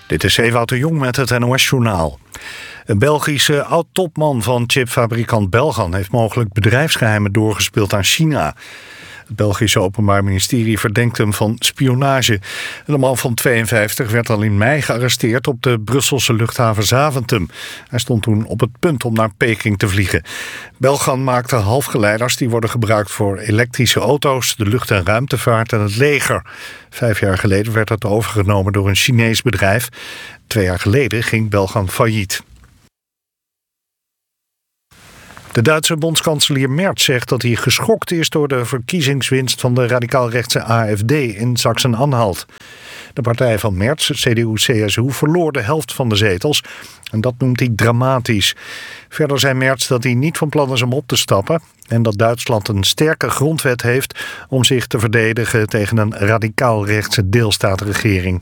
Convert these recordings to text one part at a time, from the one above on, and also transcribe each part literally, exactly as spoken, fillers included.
Dit is Ewout de Jong met het N O S-journaal. Een Belgische oud-topman van chipfabrikant Belgan heeft mogelijk bedrijfsgeheimen doorgespeeld aan China. Het Belgische Openbaar Ministerie verdenkt hem van spionage. De man van tweeënvijftig werd al in mei gearresteerd op de Brusselse luchthaven Zaventem. Hij stond toen op het punt om naar Peking te vliegen. Belgan maakte halfgeleiders die worden gebruikt voor elektrische auto's, de lucht- en ruimtevaart en het leger. Vijf jaar geleden werd het overgenomen door een Chinees bedrijf. Twee jaar geleden ging Belgan failliet. De Duitse bondskanselier Merz zegt dat hij geschokt is door de verkiezingswinst van de radicaal-rechtse A F D in Sachsen-Anhalt. De partij van Merz, C D U C S U, verloor de helft van de zetels en dat noemt hij dramatisch. Verder zei Merz dat hij niet van plan is om op te stappen en dat Duitsland een sterke grondwet heeft om zich te verdedigen tegen een radicaal-rechtse deelstaatregering.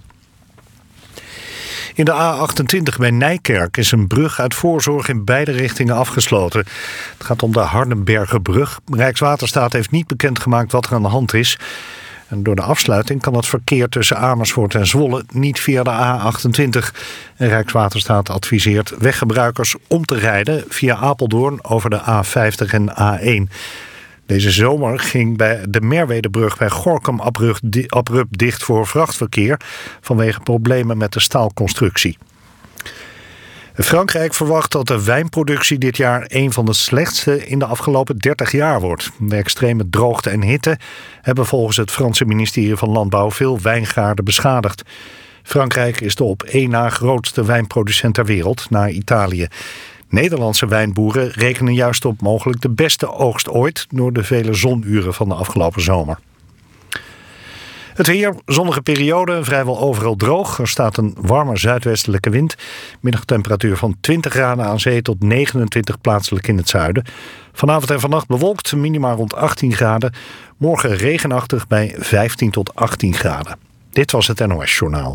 In de A achtentwintig bij Nijkerk is een brug uit voorzorg in beide richtingen afgesloten. Het gaat om de Hardenbergerbrug. Rijkswaterstaat heeft niet bekendgemaakt wat er aan de hand is. En door de afsluiting kan het verkeer tussen Amersfoort en Zwolle niet via de A achtentwintig. En Rijkswaterstaat adviseert weggebruikers om te rijden via Apeldoorn over de A vijftig en A één. Deze zomer ging bij de Merwedebrug bij Gorinchem abrupt dicht voor vrachtverkeer vanwege problemen met de staalconstructie. Frankrijk verwacht dat de wijnproductie dit jaar een van de slechtste in de afgelopen dertig jaar wordt. De extreme droogte en hitte hebben volgens het Franse ministerie van Landbouw veel wijngaarden beschadigd. Frankrijk is de op één na grootste wijnproducent ter wereld, na Italië. Nederlandse wijnboeren rekenen juist op mogelijk de beste oogst ooit door de vele zonuren van de afgelopen zomer. Het weer, zonnige periode, vrijwel overal droog. Er staat een warme zuidwestelijke wind. Middagtemperatuur van twintig graden aan zee tot negenentwintig plaatselijk in het zuiden. Vanavond en vannacht bewolkt, minima rond achttien graden. Morgen regenachtig bij vijftien tot achttien graden. Dit was het N O S-journaal.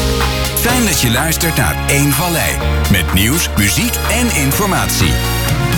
Fijn dat je luistert naar Eén Vallei. Met nieuws, muziek en informatie.